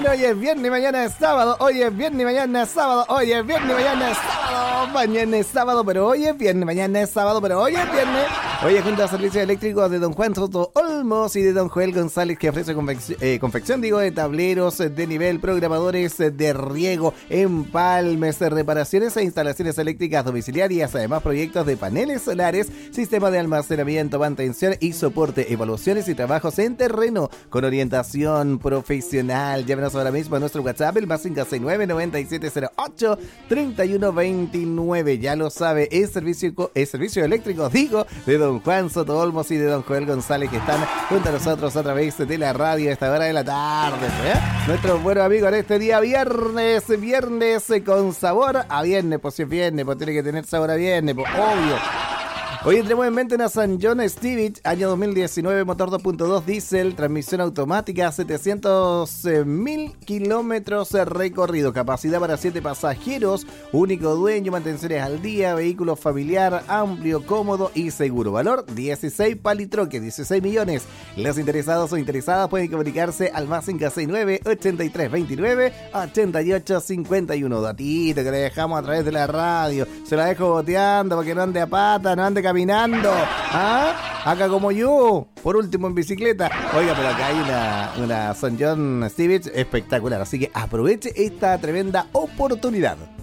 hoy es viernes, mañana es sábado. Hoy es viernes, mañana es sábado. Hoy es viernes, mañana es sábado. Mañana es sábado, pero hoy es viernes. Mañana es sábado, pero hoy es viernes. Hoy es junto a servicios eléctricos de don Juan Soto Olmos y de don Joel González, que ofrece confección de tableros de nivel, programadores de riego, empalmes, reparaciones e instalaciones eléctricas domiciliarias, además proyectos de paneles solares, sistema de almacenamiento, mantención y soporte, evaluaciones y trabajos en terreno con orientación profesional. Llámenos ahora mismo a nuestro WhatsApp, el más 569-9708-3129. Ya lo sabe, es servicio eléctrico, digo, de don Juan Soto Olmos y de don Joel González, que están junto a nosotros a través de la radio a esta hora de la tarde. Nuestros buenos amigos en este día viernes con sabor a viernes. Pues si es viernes, pues tiene que tener sabor a viernes, pues obvio. Hoy entremos en mente una San John Stevich, año 2019, motor 2.2 diésel, transmisión automática, 700.000 kilómetros recorrido, capacidad para 7 pasajeros, único dueño, mantenciones al día, vehículo familiar, amplio, cómodo y seguro. Valor 16 palitroque, 16 millones. Los interesados o interesadas pueden comunicarse al más 569-8329-8851. Datito que le dejamos a través de la radio. Se la dejo boteando para que no ande a pata, no ande caminando, acá como yo, por último en bicicleta. Oiga, pero acá hay una San John Stevich espectacular, así que aproveche esta tremenda oportunidad.